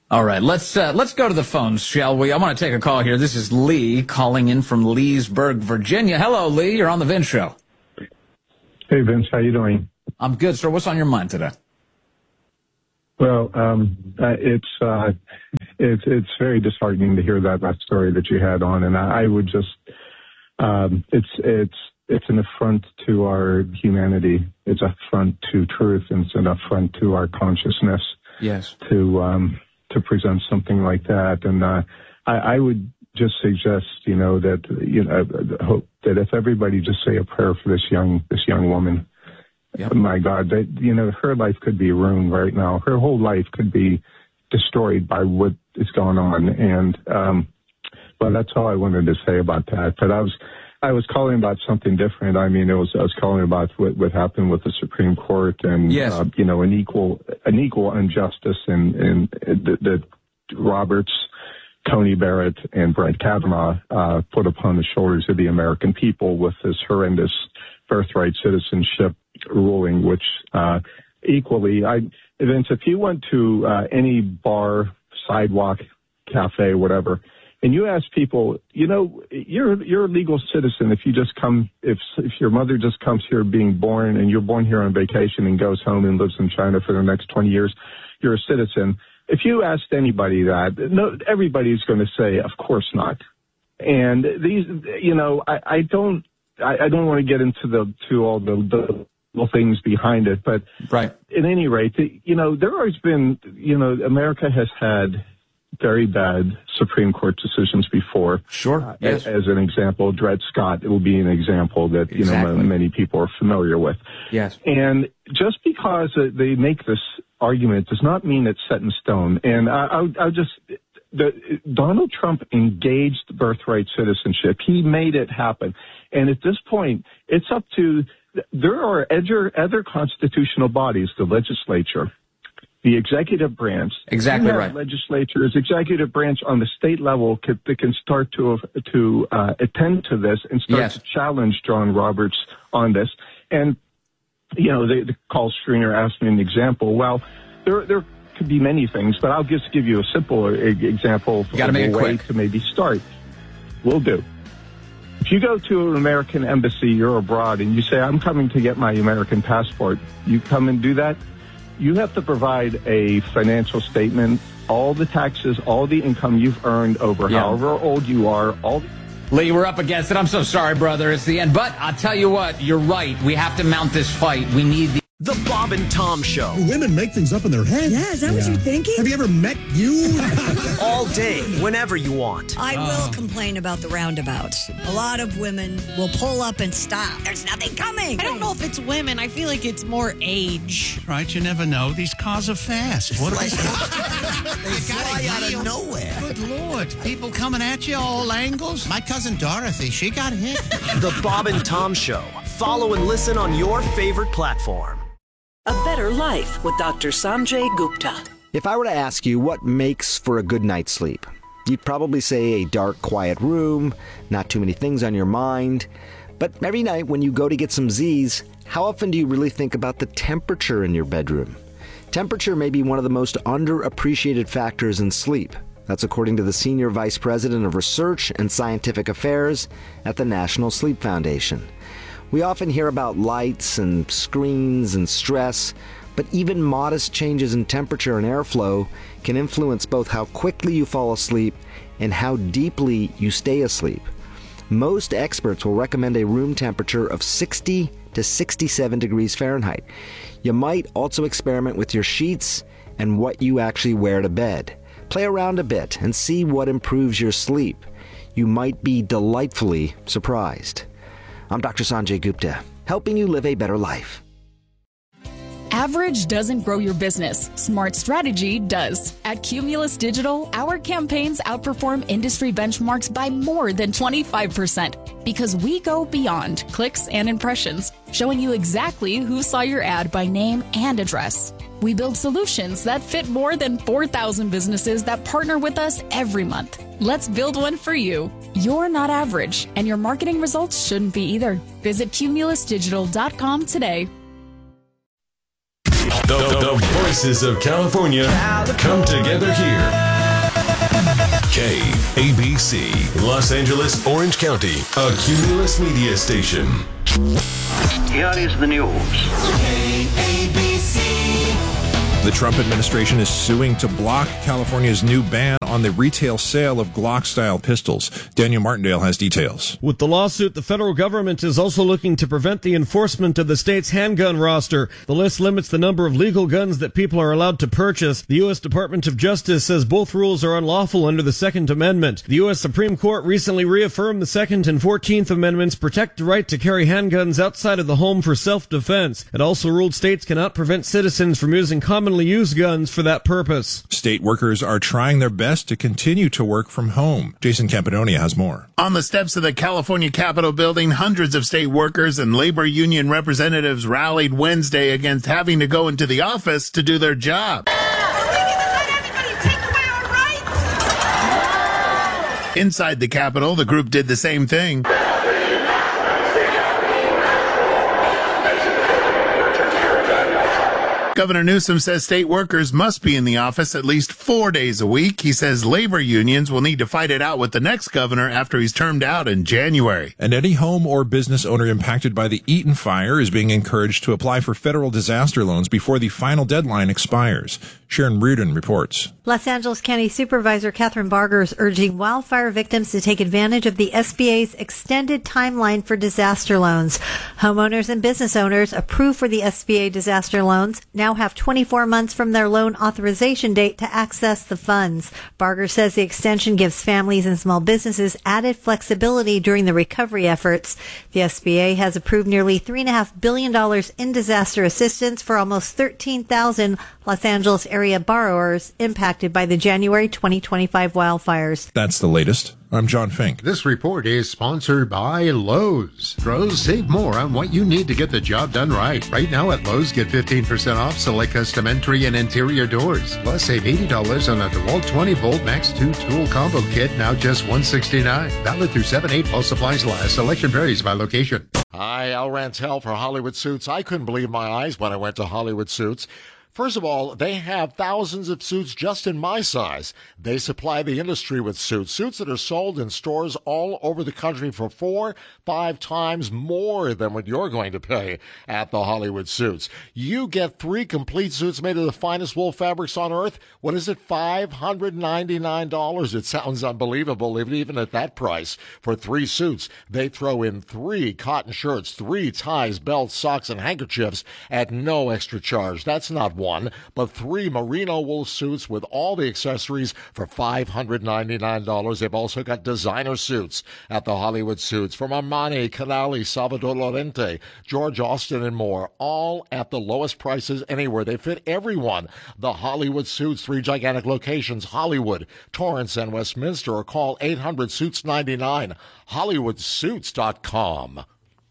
All right, let's go to the phones, shall we? I want to take a call here. This is Lee calling in from Leesburg, Virginia. Hello, Lee. You're on the Vince Show. Hey, Vince. How you doing? I'm good, sir. What's on your mind today? Well, it's very disheartening to hear that story that you had on, and I would just it's an affront to our humanity. It's an affront to truth, and it's an affront to our consciousness. Yes. To present something like that, and I would just suggest, hope that if everybody just say a prayer for this young woman. Yep. My God, that her life could be ruined right now. Her whole life could be destroyed by what is going on, and well, that's all I wanted to say about that. But I was calling about something different. I mean, I was calling about what happened with the Supreme Court and, yes. An equal injustice in that Roberts, Tony Barrett, and Brett Kavanaugh put upon the shoulders of the American people with this horrendous birthright citizenship ruling, which equally, Vince, if you went to any bar, sidewalk, cafe, whatever, and you ask people, you're a legal citizen if you just come, if your mother just comes here being born and you're born here on vacation and goes home and lives in China for the next 20 years, you're a citizen. If you asked anybody that, no, everybody's going to say, of course not. And these, I don't want to get into all the little things behind it, but right. At any rate, there always been, America has had very bad Supreme Court decisions before. Sure. Yes. As an example, Dred Scott, it will be an example that, exactly. Many people are familiar with. Yes. And just because they make this argument does not mean it's set in stone. And Donald Trump engaged birthright citizenship. He made it happen. And at this point, it's up to, there are other constitutional bodies, the legislature, the executive branch. Exactly right. Legislatures, executive branch on the state level that can start to attend to this and start yes. to challenge John Roberts on this. And, the call screener asked me an example. Well, there could be many things, but I'll just give you a simple example of a way to maybe start. Will do. If you go to an American embassy, you're abroad, and you say, I'm coming to get my American passport, you come and do that, you have to provide a financial statement, all the taxes, all the income you've earned over however old you are. Lee, we're up against it. I'm so sorry, brother. It's the end. But I'll tell you what, you're right. We have to mount this fight. We need The Bob and Tom Show. Women make things up in their head. Yeah, is that what you're thinking? Have you ever met you? All day, whenever you want. I will complain about the roundabouts. A lot of women will pull up and stop. There's nothing coming. I don't know if it's women. I feel like it's more age. Right, you never know. These cars are fast. What They fly out of nowhere. Good Lord. People coming at you all angles. My cousin Dorothy, she got hit. The Bob and Tom Show. Follow and listen on your favorite platform. A Better Life with Dr. Sanjay Gupta. If I were to ask you what makes for a good night's sleep, you'd probably say a dark, quiet room, not too many things on your mind. But every night when you go to get some Z's, how often do you really think about the temperature in your bedroom? Temperature may be one of the most underappreciated factors in sleep. That's according to the Senior Vice President of Research and Scientific Affairs at the National Sleep Foundation. We often hear about lights and screens and stress, but even modest changes in temperature and airflow can influence both how quickly you fall asleep and how deeply you stay asleep. Most experts will recommend a room temperature of 60 to 67 degrees Fahrenheit. You might also experiment with your sheets and what you actually wear to bed. Play around a bit and see what improves your sleep. You might be delightfully surprised. I'm Dr. Sanjay Gupta, helping you live a better life. Average doesn't grow your business. Smart strategy does. At Cumulus Digital, our campaigns outperform industry benchmarks by more than 25% because we go beyond clicks and impressions, showing you exactly who saw your ad by name and address. We build solutions that fit more than 4,000 businesses that partner with us every month. Let's build one for you. You're not average, and your marketing results shouldn't be either. Visit cumulusdigital.com today. The voices of California come together here. KABC, Los Angeles, Orange County, a Cumulus media station. Here is the news. KABC. The Trump administration is suing to block California's new ban on the retail sale of Glock-style pistols. Daniel Martindale has details. With the lawsuit, the federal government is also looking to prevent the enforcement of the state's handgun roster. The list limits the number of legal guns that people are allowed to purchase. The U.S. Department of Justice says both rules are unlawful under the Second Amendment. The U.S. Supreme Court recently reaffirmed the Second and 14th Amendments protect the right to carry handguns outside of the home for self-defense. It also ruled states cannot prevent citizens from using commonly used guns for that purpose. State workers are trying their best to continue to work from home. Jason Campadonia has more. On the steps of the California Capitol building, hundreds of state workers and labor union representatives rallied Wednesday against having to go into the office to do their job. Inside the Capitol, the group did the same thing. Governor Newsom says state workers must be in the office at least 4 days a week. He says labor unions will need to fight it out with the next governor after he's termed out in January. And any home or business owner impacted by the Eaton fire is being encouraged to apply for federal disaster loans before the final deadline expires. Sharon Reardon reports. Los Angeles County Supervisor Catherine Barger is urging wildfire victims to take advantage of the SBA's extended timeline for disaster loans. Homeowners and business owners approved for the SBA disaster loans now have 24 months from their loan authorization date to access the funds. Barger says the extension gives families and small businesses added flexibility during the recovery efforts. The SBA has approved nearly $3.5 billion in disaster assistance for almost 13,000 Los Angeles area borrowers impacted by the January 2025 wildfires. That's the latest. I'm John Fink. This report is sponsored by Lowe's. Pros, save more on what you need to get the job done right. Right now at Lowe's, get 15% off select custom entry and interior doors. Plus, save $80 on a DeWalt 20-volt Max 2 tool combo kit, now just $169. Valid through 7/8 while supplies last. Selection varies by location. Hi, Al Rantel for Hollywood Suits. I couldn't believe my eyes when I went to Hollywood Suits. First of all, they have thousands of suits just in my size. They supply the industry with suits that are sold in stores all over the country for 4-5 times more than what you're going to pay at the Hollywood Suits. You get 3 complete suits made of the finest wool fabrics on earth. What is it, $599? It sounds unbelievable, even at that price. For 3 suits, they throw in 3 cotton shirts, 3 ties, belts, socks, and handkerchiefs at no extra charge. That's not one, but 3 merino wool suits with all the accessories for $599. They've also got designer suits at the Hollywood Suits from Armani, Canali, Salvador Lorente, George Austin, and more, all at the lowest prices anywhere. They fit everyone. The Hollywood Suits, 3 gigantic locations, Hollywood, Torrance, and Westminster, or call 800-SUITS-99, HollywoodSuits.com.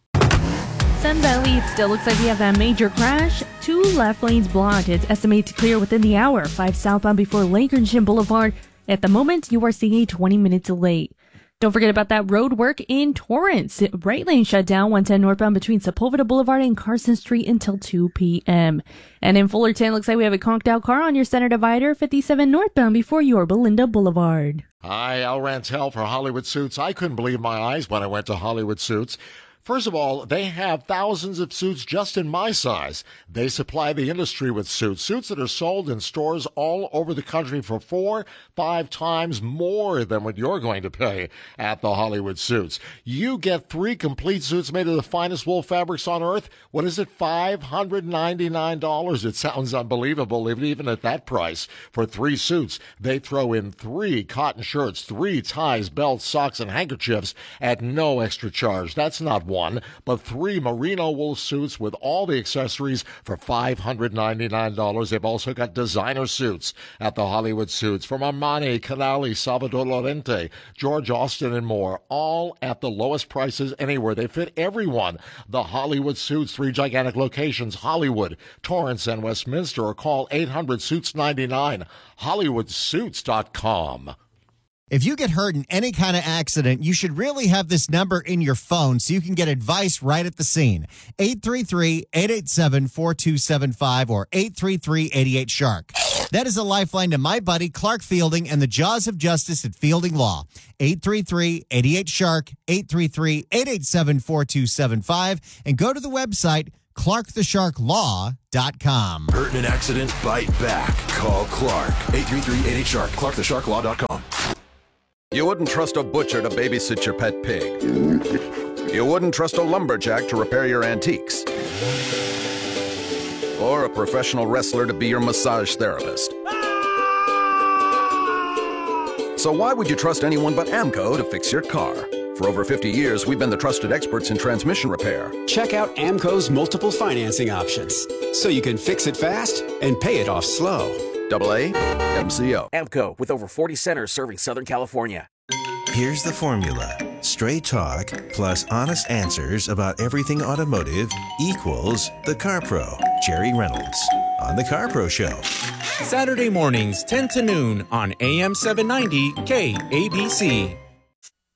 Sun Valley, it still looks like we have that major crash. 2 left lanes blocked. It's estimated to clear within the hour. 5 southbound before Lakershin Boulevard. At the moment, you are seeing a 20-minute delay. Don't forget about that road work in Torrance. Right lane shut down, 110 northbound between Sepulveda Boulevard and Carson Street until 2 p.m. And in Fullerton, looks like we have a conked out car on your center divider, 57 northbound before your Belinda Boulevard. Hi, Al Rantel for Hollywood Suits. I couldn't believe my eyes when I went to Hollywood Suits. First of all, they have thousands of suits just in my size. They supply the industry with suits that are sold in stores all over the country for 4-5 times more than what you're going to pay at the Hollywood Suits. You get 3 complete suits made of the finest wool fabrics on earth. What is it, $599? It sounds unbelievable, even at that price. For 3 suits, they throw in 3 cotton shirts, 3 ties, belts, socks, and handkerchiefs at no extra charge. That's not one, but 3 merino wool suits with all the accessories for $599. They've also got designer suits at the Hollywood Suits from Armani, Canali, Salvador Lorente, George Austin, and more, all at the lowest prices anywhere. They fit everyone. The Hollywood Suits, 3 gigantic locations, Hollywood, Torrance, and Westminster, or call 800-SUITS-99, HollywoodSuits.com. If you get hurt in any kind of accident, you should really have this number in your phone so you can get advice right at the scene. 833-887-4275 or 833-88-SHARK. That is a lifeline to my buddy Clark Fielding and the Jaws of Justice at Fielding Law. 833-88-SHARK, 833-887-4275, and go to the website ClarkTheSharkLaw.com. Hurt in an accident? Bite back. Call Clark. 833-88-SHARK. ClarkTheSharkLaw.com. You wouldn't trust a butcher to babysit your pet pig. You wouldn't trust a lumberjack to repair your antiques. Or a professional wrestler to be your massage therapist. So why would you trust anyone but AMCO to fix your car? For over 50 years, we've been the trusted experts in transmission repair. Check out AMCO's multiple financing options, so you can fix it fast and pay it off slow. AA MCO. AMCO, with over 40 centers serving Southern California. Here's the formula. Straight talk plus honest answers about everything automotive equals The Car Pro. Jerry Reynolds on The Car Pro Show. Saturday mornings, 10 to noon on AM 790 KABC.